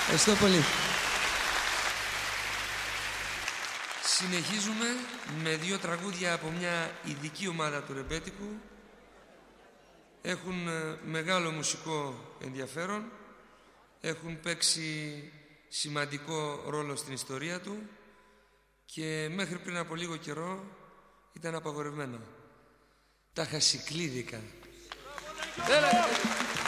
Ευχαριστώ πολύ. Συνεχίζουμε με 2 τραγούδια από μια ειδική ομάδα του ρεμπέτικου. Έχουν μεγάλο μουσικό ενδιαφέρον. Έχουν παίξει σημαντικό ρόλο στην ιστορία του και μέχρι πριν από λίγο καιρό ήταν απαγορευμένα. Τα χασικλίδικα. Έλα.